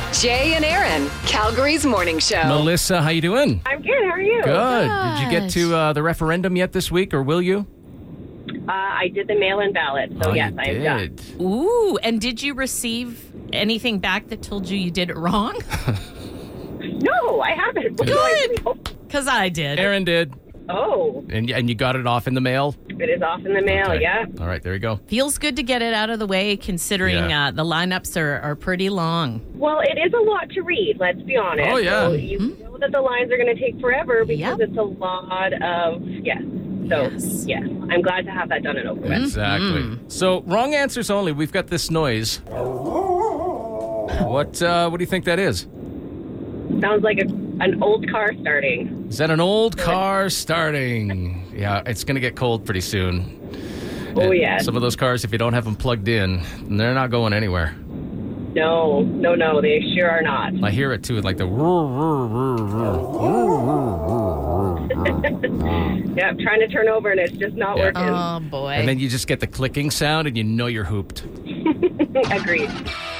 Jay and Aaron, Calgary's morning show. Melissa, how you doing? I'm good. How are you? Good. Did you get to the referendum yet this week, or will you? I did the mail-in ballot, so yes, I am done. Ooh, and did you receive anything back that told you did it wrong? No, I haven't. Good. Because I did. Aaron did. Oh, And you got it off in the mail? it is off in the mail, Okay. yeah. All right, there you go. Feels good to get it out of the way considering Yeah. the lineups are pretty long. Well, it is a lot to read, let's be honest. Oh, yeah. So you know that the lines are going to take forever because Yep. it's a lot of, So, Yes. I'm glad to have that done and over with. Exactly. So, wrong answers only. We've got this noise. What do you think that is? Sounds like an old car starting. Is that an old car starting? Yeah, it's going to get cold pretty soon. Oh, And yeah. Some of those cars, if you don't have them plugged in, they're not going anywhere. No, they sure are not. I hear it too, like the. Yeah, I'm trying to turn over and it's just not Yeah. working. Oh, boy. And then you just get the clicking sound and you know you're hooped. Agreed.